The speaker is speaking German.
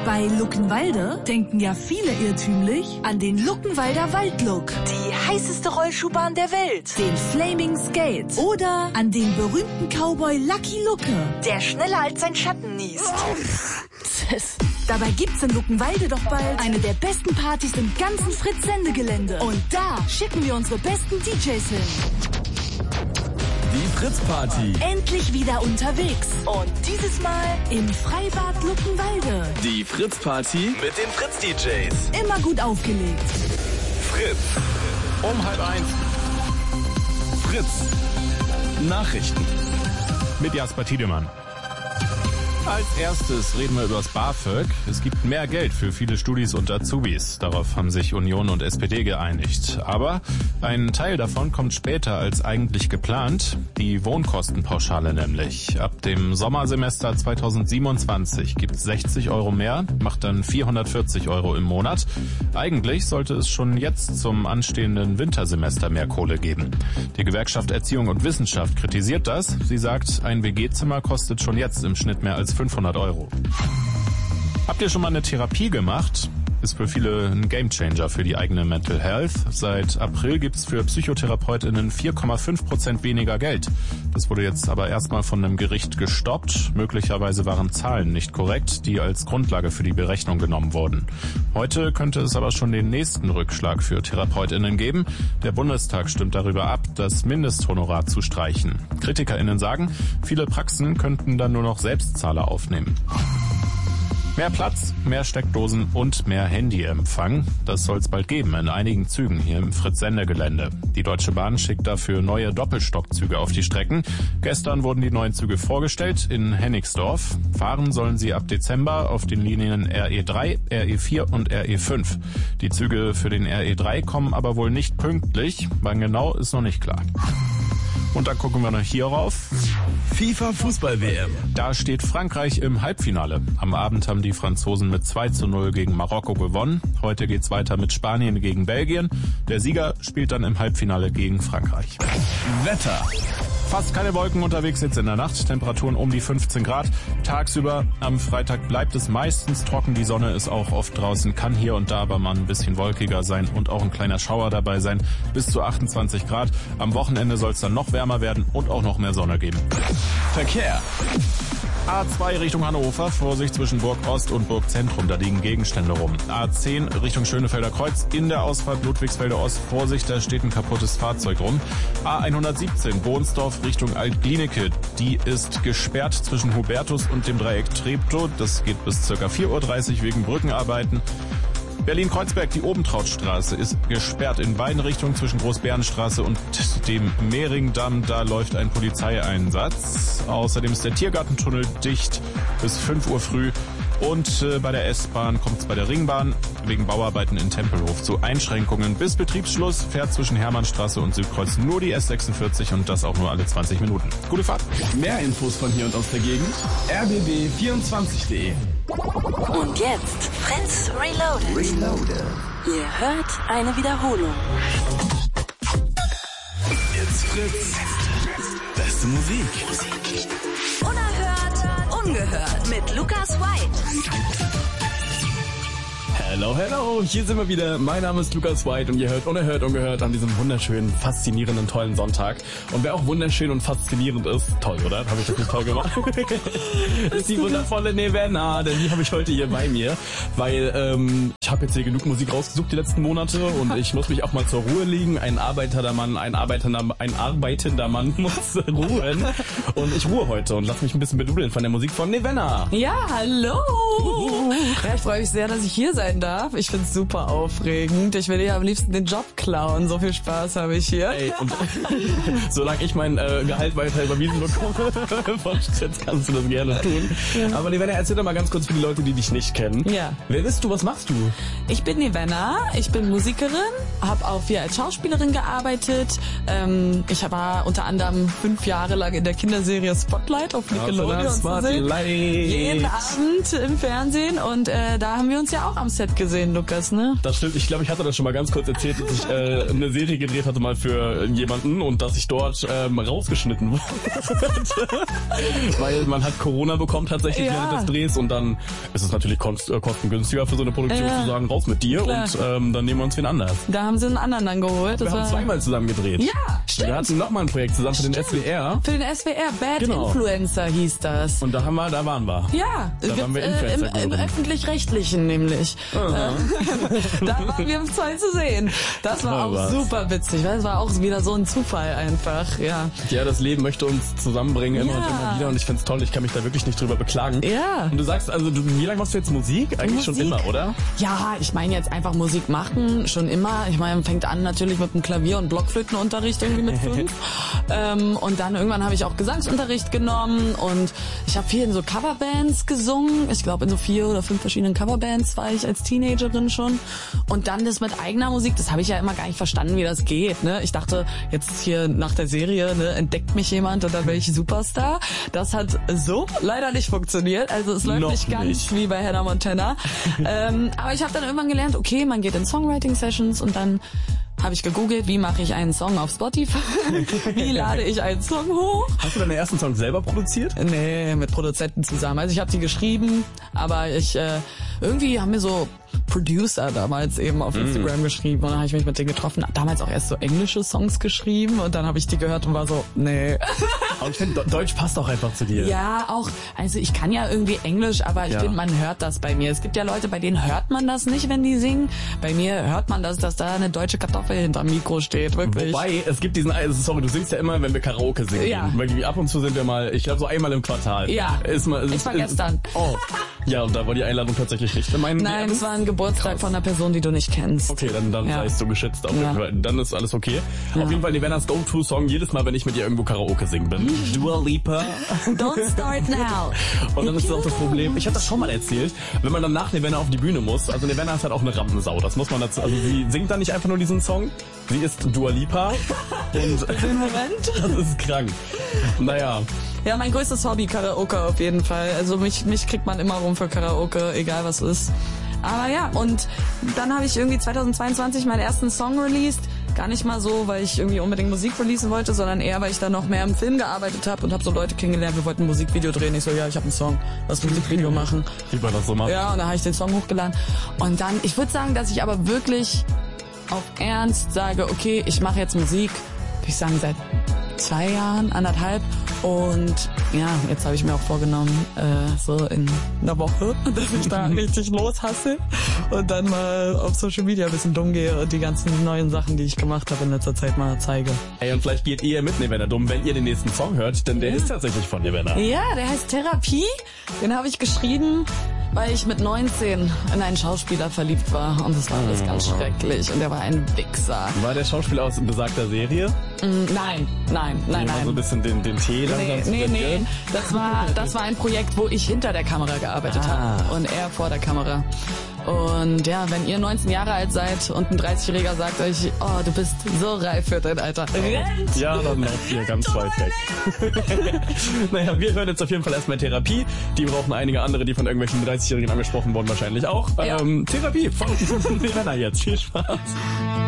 Bei Luckenwalde denken ja viele irrtümlich an den Luckenwalder Waldlook. Die heißeste Rollschuhbahn der Welt. Den Flaming Skate. Oder an den berühmten Cowboy Lucky Lucke, der schneller als sein Schatten niest. Dabei gibt's in Luckenwalde doch bald eine der besten Partys im ganzen Fritz-Sende-Gelände. Und da schicken wir unsere besten DJs hin. Die Fritz-Party. Endlich wieder unterwegs. Und dieses Mal im Freibad Luckenwalde. Die Fritz-Party mit den Fritz-DJs. Immer gut aufgelegt. Fritz. Um 12:30. Fritz. Nachrichten. Mit Jasper Tiedemann. Als erstes reden wir über das BAföG. Es gibt mehr Geld für viele Studis und Azubis. Darauf haben sich Union und SPD geeinigt. Aber ein Teil davon kommt später als eigentlich geplant. Die Wohnkostenpauschale nämlich. Ab dem Sommersemester 2027 gibt es 60 Euro mehr, macht dann 440 Euro im Monat. Eigentlich sollte es schon jetzt zum anstehenden Wintersemester mehr Kohle geben. Die Gewerkschaft Erziehung und Wissenschaft kritisiert das. Sie sagt, ein WG-Zimmer kostet schon jetzt im Schnitt mehr als 500 Euro. Habt ihr schon mal eine Therapie gemacht? Ist für viele ein Gamechanger für die eigene Mental Health. Seit April gibt's für PsychotherapeutInnen 4,5% weniger Geld. Das wurde jetzt aber erstmal von einem Gericht gestoppt. Möglicherweise waren Zahlen nicht korrekt, die als Grundlage für die Berechnung genommen wurden. Heute könnte es aber schon den nächsten Rückschlag für TherapeutInnen geben. Der Bundestag stimmt darüber ab, das Mindesthonorar zu streichen. KritikerInnen sagen, viele Praxen könnten dann nur noch Selbstzahler aufnehmen. Mehr Platz, mehr Steckdosen und mehr Handyempfang. Das soll es bald geben in einigen Zügen hier im Fritz-Sende-Gelände. Die Deutsche Bahn schickt dafür neue Doppelstockzüge auf die Strecken. Gestern wurden die neuen Züge vorgestellt in Hennigsdorf. Fahren sollen sie ab Dezember auf den Linien RE3, RE4 und RE5. Die Züge für den RE3 kommen aber wohl nicht pünktlich. Wann genau, ist noch nicht klar. Und dann gucken wir noch hier rauf. FIFA Fußball-WM. Da steht Frankreich im Halbfinale. Am Abend haben die Franzosen mit 2:0 gegen Marokko gewonnen. Heute geht's weiter mit Spanien gegen Belgien. Der Sieger spielt dann im Halbfinale gegen Frankreich. Wetter. Fast keine Wolken unterwegs jetzt in der Nacht. Temperaturen um die 15 Grad. Tagsüber am Freitag bleibt es meistens trocken. Die Sonne ist auch oft draußen. Kann hier und da aber mal ein bisschen wolkiger sein und auch ein kleiner Schauer dabei sein. Bis zu 28 Grad. Am Wochenende soll es dann noch wärmer werden und auch noch mehr Sonne geben. Verkehr. A2 Richtung Hannover, Vorsicht zwischen Burg Ost und Burg Zentrum, da liegen Gegenstände rum. A10 Richtung Schönefelder Kreuz, in der Ausfahrt Ludwigsfelder Ost, Vorsicht, da steht ein kaputtes Fahrzeug rum. A117 Bohnsdorf Richtung Altglienicke, die ist gesperrt zwischen Hubertus und dem Dreieck Treptow, das geht bis ca. 4:30 Uhr wegen Brückenarbeiten. Berlin-Kreuzberg, die Obentrautstraße ist gesperrt in beiden Richtungen zwischen Großbärenstraße und dem Mehringdamm. Da läuft ein Polizeieinsatz. Außerdem ist der Tiergartentunnel dicht bis 5 Uhr früh. Und bei der S-Bahn kommt es bei der Ringbahn wegen Bauarbeiten in Tempelhof zu Einschränkungen. Bis Betriebsschluss fährt zwischen Hermannstraße und Südkreuz nur die S46 und das auch nur alle 20 Minuten. Gute Fahrt. Mehr Infos von hier und aus der Gegend. rbb24.de. Und jetzt Fritz Reloaded. Ihr hört eine Wiederholung. Jetzt Fritz. Beste Musik. Unerhört, ungehört mit Lukas White. Hello, hier sind wir wieder. Mein Name ist Lukas White und ihr hört Unerhört, ungehört an diesem wunderschönen, faszinierenden, tollen Sonntag. Und wer auch wunderschön und faszinierend ist, toll, oder? Habe ich das nicht toll gemacht? Ist die wundervolle Nevena, denn die habe ich heute hier bei mir, weil ich habe jetzt hier genug Musik rausgesucht die letzten Monate und ich muss mich auch mal zur Ruhe legen. Ein arbeitender Mann muss ruhen und ich ruhe heute und lass mich ein bisschen bedudeln von der Musik von Nevena. Ja, hallo! Ja, ich freue mich sehr, dass ich hier sein darf. Ich find's super aufregend. Ich will dir am liebsten den Job klauen. So viel Spaß habe ich hier. Ey, und solange ich mein Gehalt weiter überwiesen bekomme, jetzt kannst du das gerne tun. Ja. Aber Nevena, erzähl doch mal ganz kurz für die Leute, die dich nicht kennen. Ja. Wer bist du? Was machst du? Ich bin Nevena, ich bin Musikerin, habe auch hier als Schauspielerin gearbeitet. Ich war unter anderem 5 Jahre lang in der Kinderserie Spotlight auf Nickelodeon zu sehen. Jeden Abend im Fernsehen und da haben wir uns ja auch am Set gesehen, Lukas, ne? Das stimmt, ich glaube, ich hatte das schon mal ganz kurz erzählt, dass ich eine Serie gedreht hatte mal für jemanden und dass ich dort rausgeschnitten wurde. Weil man hat Corona bekommen tatsächlich während des Drehs und dann ist es natürlich kostengünstiger für so eine Produktion zu sagen, raus mit dir. Klar. Und dann nehmen wir uns wen anders. Da haben sie einen anderen dann geholt. Wir haben zweimal zusammen gedreht. Ja, stimmt. Wir hatten nochmal ein Projekt zusammen für den SWR. Für den SWR, Bad Influencer hieß das. Und da waren wir. Ja, da waren wir Influencer im Öffentlich-Rechtlichen nämlich. Da waren wir im 2 zu sehen. Das war auch super witzig, weil es war auch wieder so ein Zufall einfach, ja. Ja, das Leben möchte uns zusammenbringen, immer und immer wieder und ich find's toll, ich kann mich da wirklich nicht drüber beklagen. Ja. Und du sagst, also wie lange machst du jetzt Musik? Eigentlich schon immer, oder? Ja, ich meine jetzt einfach Musik machen, schon immer. Ich meine, man fängt an natürlich mit dem Klavier- und Blockflötenunterricht irgendwie mit 5. Und dann irgendwann habe ich auch Gesangsunterricht genommen und ich habe viel in so Coverbands gesungen. Ich glaube in so 4 oder 5 verschiedenen Coverbands war ich als Teenagerin schon. Und dann das mit eigener Musik, das habe ich ja immer gar nicht verstanden, wie das geht. Ne? Ich dachte, jetzt hier nach der Serie entdeckt mich jemand und dann bin ich Superstar. Das hat so leider nicht funktioniert. Also es läuft nicht ganz wie bei Hannah Montana. Aber ich habe dann irgendwann gelernt, okay, man geht in Songwriting-Sessions und dann habe ich gegoogelt, wie mache ich einen Song auf Spotify? Wie lade ich einen Song hoch? Hast du deinen ersten Song selber produziert? Nee, mit Produzenten zusammen. Also ich habe die geschrieben, aber irgendwie haben mir so Producer damals eben auf Instagram geschrieben und dann habe ich mich mit denen getroffen. Damals auch erst so englische Songs geschrieben und dann habe ich die gehört und war so, nee. Aber ich finde, Deutsch passt auch einfach zu dir. Ja, auch, also ich kann ja irgendwie Englisch, aber ich finde, man hört das bei mir. Es gibt ja Leute, bei denen hört man das nicht, wenn die singen. Bei mir hört man das, dass da eine deutsche Kartoffel hinterm Mikro steht, wirklich. Wobei, es gibt diesen, sorry, du singst ja immer, wenn wir Karaoke singen. Ja. Weil ab und zu sind wir mal, ich glaube so einmal im Quartal. Ja, ich war gestern. Oh. Ja, und da war die Einladung tatsächlich nicht. Nein, es war ein Geburtstag von einer Person, die du nicht kennst. Okay, dann seist du geschätzt. Auf jeden Fall. Dann ist alles okay. Auf jeden Fall Nevenas Go-To-Song jedes Mal, wenn ich mit ihr irgendwo Karaoke singen bin. Dua Lipa. Don't start now. Und dann ist auch das Problem, ich habe das schon mal erzählt, wenn man dann nach Nevena auf die Bühne muss, also Nevena ist halt auch eine Rampensau, das muss man dazu, also sie singt dann nicht einfach nur diesen Song, sie ist Dua Lipa und das ist krank. Naja. Ja, mein größtes Hobby, Karaoke auf jeden Fall. Also mich kriegt man immer rum für Karaoke, egal was ist. Aber ja, und dann habe ich irgendwie 2022 meinen ersten Song released. Gar nicht mal so, weil ich irgendwie unbedingt Musik releasen wollte, sondern eher, weil ich dann noch mehr im Film gearbeitet habe und habe so Leute kennengelernt, wir wollten ein Musikvideo drehen. Ich so, ja, ich habe einen Song, lass ein Musikvideo machen. Wie man das so macht. Ja, und dann habe ich den Song hochgeladen. Und dann, ich würde sagen, dass ich aber wirklich auf Ernst sage, okay, ich mache jetzt Musik, würde ich sagen, seit 2 Jahren, 1,5. Und ja, jetzt habe ich mir auch vorgenommen, so in einer Woche, dass ich da richtig loshasse und dann mal auf Social Media ein bisschen dumm gehe und die ganzen neuen Sachen, die ich gemacht habe in letzter Zeit mal zeige. Ey, und vielleicht geht ihr mit Nevena dumm, wenn ihr den nächsten Song hört, denn der ist tatsächlich von Nevena. Ja, der heißt Therapie. Den habe ich geschrieben, weil ich mit 19 in einen Schauspieler verliebt war und das war alles ganz schrecklich und der war ein Wichser. War der Schauspieler aus besagter Serie? Nein. So ein bisschen den Tee langsam Nee. Das war ein Projekt, wo ich hinter der Kamera gearbeitet habe und er vor der Kamera. Und ja, wenn ihr 19 Jahre alt seid und ein 30-Jähriger sagt euch, oh, du bist so reif für dein Alter. Rennt! Ja, dann lauft ihr ganz weit weg. Naja, wir hören jetzt auf jeden Fall erstmal Therapie. Die brauchen einige andere, die von irgendwelchen 30-Jährigen angesprochen wurden, wahrscheinlich auch. Ja. Therapie von Nevena jetzt. Viel Spaß.